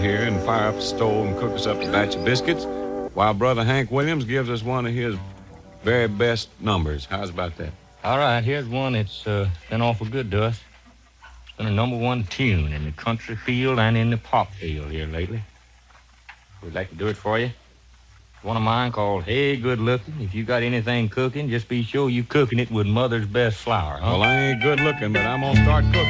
here and fire up the stove and cook us up a batch of biscuits while Brother Hank Williams gives us one of his very best numbers. How's about that? All right, here's one that's been awful good to us. It's been a #1 tune in the country field and in the pop field here lately. We'd like to do it for you. One of mine called Hey Good Looking. If you got anything cooking, just be sure you cooking it with Mother's best flour, huh? Well, I ain't good looking, but I'm going to start cooking.